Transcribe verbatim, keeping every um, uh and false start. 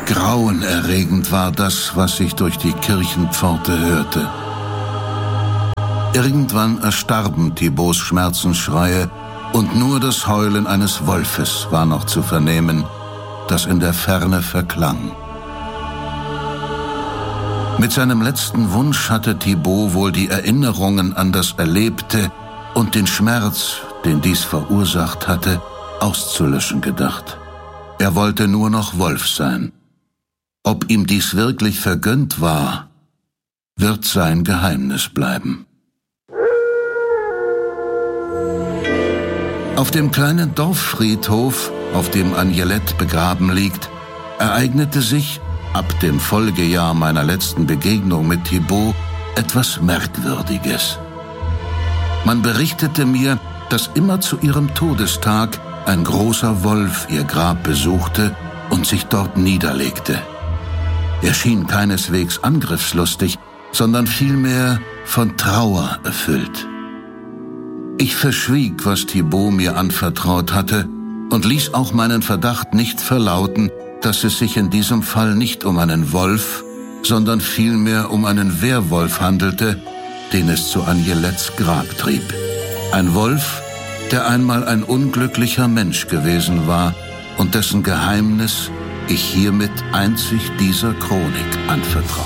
Grauenerregend war das, was sich durch die Kirchenpforte hörte. Irgendwann erstarben Thibaus Schmerzensschreie und nur das Heulen eines Wolfes war noch zu vernehmen, das in der Ferne verklang. Mit seinem letzten Wunsch hatte Thibaut wohl die Erinnerungen an das Erlebte und den Schmerz, den dies verursacht hatte, auszulöschen gedacht. Er wollte nur noch Wolf sein. Ob ihm dies wirklich vergönnt war, wird sein Geheimnis bleiben. Auf dem kleinen Dorffriedhof, auf dem Agnelette begraben liegt, ereignete sich, ab dem Folgejahr meiner letzten Begegnung mit Thibaut, etwas Merkwürdiges. Man berichtete mir, dass immer zu ihrem Todestag ein großer Wolf ihr Grab besuchte und sich dort niederlegte. Er schien keineswegs angriffslustig, sondern vielmehr von Trauer erfüllt. Ich verschwieg, was Thibaut mir anvertraut hatte, und ließ auch meinen Verdacht nicht verlauten, dass es sich in diesem Fall nicht um einen Wolf, sondern vielmehr um einen Werwolf handelte, den es zu Agnelettes Grab trieb. Ein Wolf, der einmal ein unglücklicher Mensch gewesen war und dessen Geheimnis ich hiermit einzig dieser Chronik anvertraue.